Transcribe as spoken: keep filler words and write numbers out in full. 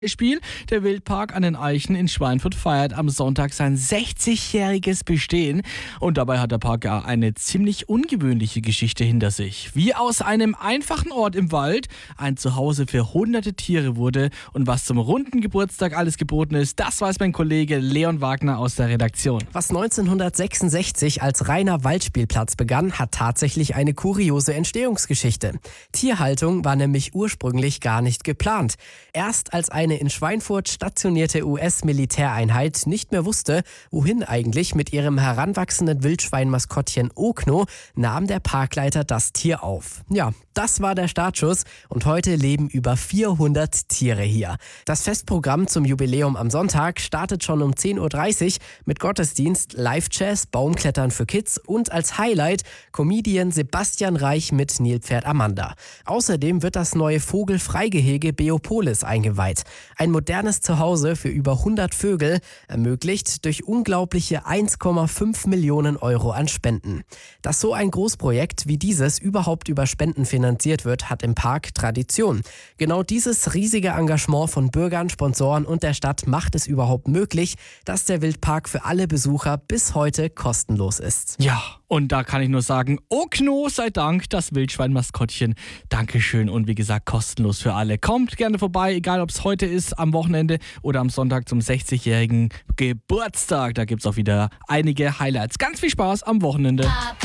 Spiel. Der Wildpark an den Eichen in Schweinfurt feiert am Sonntag sein sechzigjähriges Bestehen. Und dabei hat der Park ja eine ziemlich ungewöhnliche Geschichte hinter sich. Wie aus einem einfachen Ort im Wald ein Zuhause für hunderte Tiere wurde und was zum runden Geburtstag alles geboten ist, das weiß mein Kollege Leon Wagner aus der Redaktion. Was neunzehnhundertsechsundsechzig als reiner Waldspielplatz begann, hat tatsächlich eine kuriose Entstehungsgeschichte. Tierhaltung war nämlich ursprünglich gar nicht geplant. Erst als eine in Schweinfurt stationierte U S-Militäreinheit nicht mehr wusste, wohin eigentlich mit ihrem heranwachsenden Wildschwein-Maskottchen Okno, nahm der Parkleiter das Tier auf. Ja, das war der Startschuss und heute leben über vierhundert Tiere hier. Das Festprogramm zum Jubiläum am Sonntag startet schon um zehn Uhr dreißig mit Gottesdienst, Live-Jazz, Baumklettern für Kids und als Highlight Comedian Sebastian Reich mit Nilpferd Amanda. Außerdem wird das neue Vogelfreigehege Beopolis eingeweiht. Ein modernes Zuhause für über hundert Vögel, ermöglicht durch unglaubliche eins Komma fünf Millionen Euro an Spenden. Dass so ein Großprojekt wie dieses überhaupt über Spenden finanziert wird, hat im Park Tradition. Genau dieses riesige Engagement von Bürgern, Sponsoren und der Stadt macht es überhaupt möglich, dass der Wildpark für alle Besucher bis heute kostenlos ist. Ja, und da kann ich nur sagen, Okno sei Dank, das Wildschwein-Maskottchen. Dankeschön und wie gesagt, kostenlos für alle. Kommt gerne vorbei, egal ob es heute ist, am Wochenende oder am Sonntag zum sechzigjährigen Geburtstag. Da gibt es auch wieder einige Highlights. Ganz viel Spaß am Wochenende.